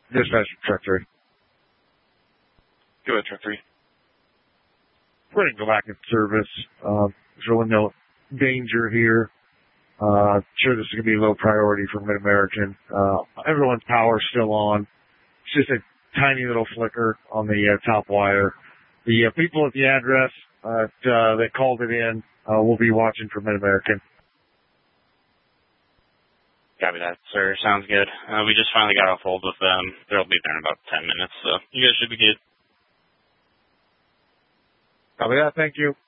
Dispatch Truck 3. Go ahead, Truck 3. We're in galactic service. There's really no danger here. Sure, this is going to be low priority for Mid-American. Everyone's power's still on. It's just a tiny little flicker on the top wire. The people at the address that called it in will be watching for Mid-American. Copy that, sir. Sounds good. We just finally got off hold with them. They'll be there in about 10 minutes, so you guys should be good. Copy that. Thank you.